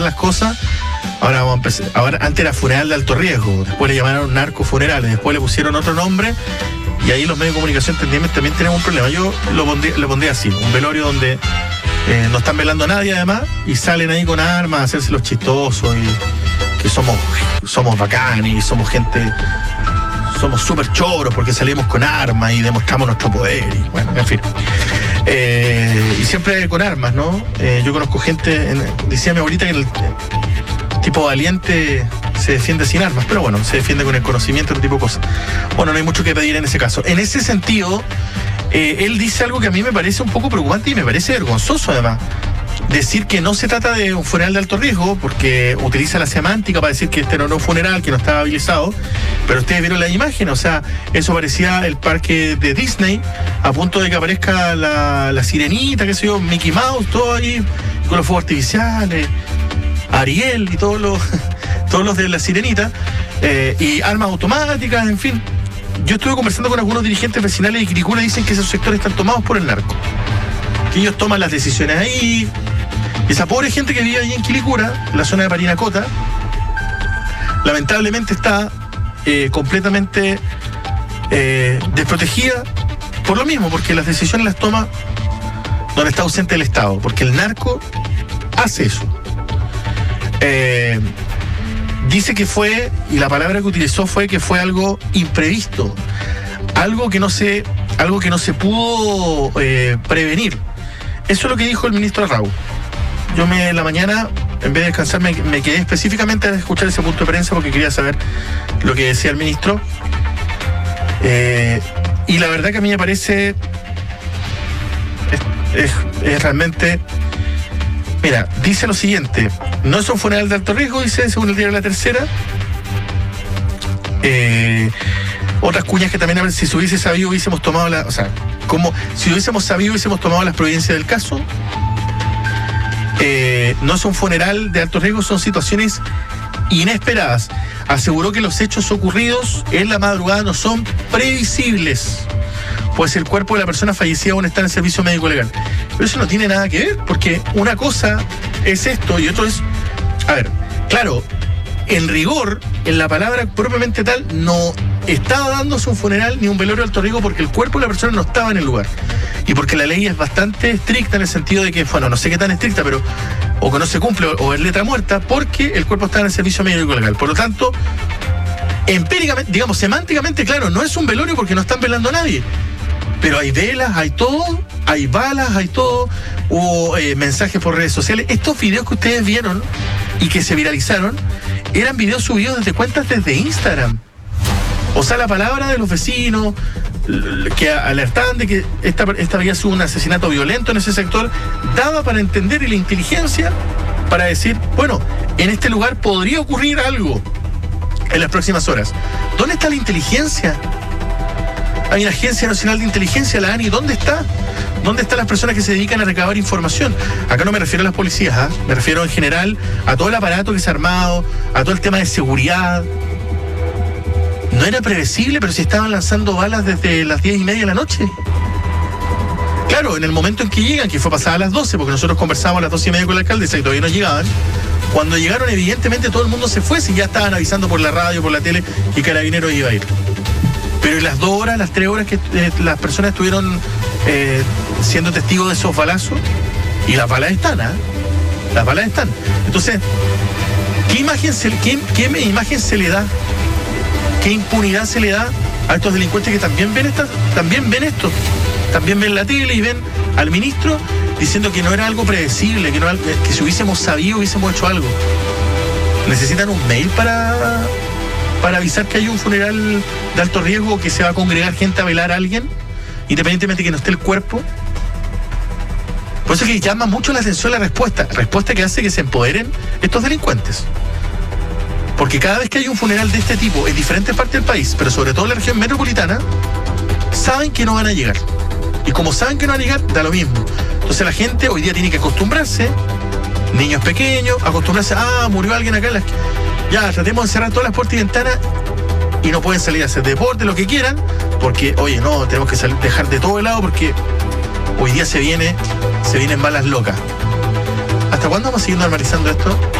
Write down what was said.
las cosas. Ahora vamos a empezar. Ahora, antes era funeral de alto riesgo, después le llamaron narcofunerales, después le pusieron otro nombre, y ahí los medios de comunicación también tenemos un problema. Yo lo pondría así: un velorio donde no están velando a nadie, además, y salen ahí con armas a hacerse los chistosos, y que somos bacanes, y somos súper choros porque salimos con armas y demostramos nuestro poder, y bueno, en fin. Y siempre con armas, ¿no? Yo conozco gente, decía mi abuelita que el tipo valiente se defiende sin armas, pero bueno, se defiende con el conocimiento, otro tipo de cosas. Bueno, no hay mucho que pedir en ese caso. En ese sentido, él dice algo que a mí me parece un poco preocupante y me parece vergonzoso, además. Decir que no se trata de un funeral de alto riesgo, porque utiliza la semántica para decir que este no era un funeral, que no estaba habilitado, pero ustedes vieron la imagen, o sea, eso parecía el parque de Disney, a punto de que aparezca la sirenita, qué sé yo, Mickey Mouse, todo ahí, con los fuegos artificiales, Ariel y todos los de la sirenita, y armas automáticas, en fin. Yo estuve conversando con algunos dirigentes vecinales de Quilicura y dicen que esos sectores están tomados por el narco, que ellos toman las decisiones ahí. Y esa pobre gente que vive ahí en Quilicura, en la zona de Parinacota, lamentablemente está completamente desprotegida por lo mismo, porque las decisiones las toma donde está ausente el Estado, porque el narco hace eso. Dice que fue, y la palabra que utilizó fue que fue algo imprevisto, algo que no se pudo prevenir. Eso es lo que dijo el ministro Arrau. Yo en la mañana, en vez de descansar, me quedé específicamente a escuchar ese punto de prensa porque quería saber lo que decía el ministro. Y la verdad que a mí me parece es realmente... Mira, dice lo siguiente: no es un funeral de alto riesgo, dice, según el diario La Tercera. Otras cuñas que también hablan: si se hubiese sabido, hubiésemos tomado como si hubiésemos sabido, hubiésemos tomado las providencias del caso. No es un funeral de alto riesgo, son situaciones inesperadas. Aseguró que los hechos ocurridos en la madrugada no son previsibles, pues el cuerpo de la persona fallecida aún está en el servicio médico legal. Pero eso no tiene nada que ver, porque una cosa es esto y otro es... A ver, claro, en rigor, en la palabra propiamente tal, no estaba dándose un funeral ni un velorio de alto riesgo, porque el cuerpo de la persona no estaba en el lugar. Y porque la ley es bastante estricta en el sentido de que, bueno, no sé qué tan estricta, pero o que no se cumple o es letra muerta, porque el cuerpo está en el servicio médico legal. Por lo tanto, empíricamente, digamos, semánticamente, claro, no es un velorio porque no están velando a nadie. Pero hay velas, hay todo, hay balas, hay todo, hubo mensajes por redes sociales. Estos videos que ustedes vieron y que se viralizaron eran videos subidos desde cuentas desde Instagram. O sea, la palabra de los vecinos que alertaban de que esta había sido un asesinato violento en ese sector, daba para entender, y la inteligencia para decir, bueno, en este lugar podría ocurrir algo en las próximas horas. ¿Dónde está la inteligencia? Hay una Agencia Nacional de Inteligencia, la ANI, ¿dónde está? ¿Dónde están las personas que se dedican a recabar información? Acá no me refiero a las policías, me refiero en general a todo el aparato que se ha armado, a todo el tema de seguridad. No era previsible, pero si estaban lanzando balas desde las 10:30 de la noche. Claro, en el momento en que llegan, que fue pasada a las 12, porque nosotros conversamos a las 12:30 con la alcaldesa y todavía no llegaban. Cuando llegaron, evidentemente todo el mundo se fue, si ya estaban avisando por la radio, por la tele, que Carabineros iba a ir. Pero en las 2 horas, las 3 horas que las personas estuvieron siendo testigos de esos balazos, y las balas están, las balas están. Entonces, ¿qué imagen se le da? ¿Qué impunidad se le da a estos delincuentes que también ven esto? También ven la tele y ven al ministro diciendo que no era algo predecible, que si hubiésemos sabido, hubiésemos hecho algo. ¿Necesitan un mail para avisar que hay un funeral de alto riesgo, que se va a congregar gente a velar a alguien, independientemente de que no esté el cuerpo? Por eso es que llama mucho la atención la respuesta que hace que se empoderen estos delincuentes. Porque cada vez que hay un funeral de este tipo en diferentes partes del país, pero sobre todo en la región metropolitana, saben que no van a llegar. Y como saben que no van a llegar, da lo mismo. Entonces la gente hoy día tiene que acostumbrarse, niños pequeños, acostumbrarse, murió alguien acá en la esquina. Ya, tratemos de cerrar todas las puertas y ventanas, y no pueden salir a hacer deporte, lo que quieran, porque, oye, no, tenemos que dejar de todo de lado, porque hoy día se vienen balas locas. ¿Hasta cuándo vamos a seguir normalizando esto?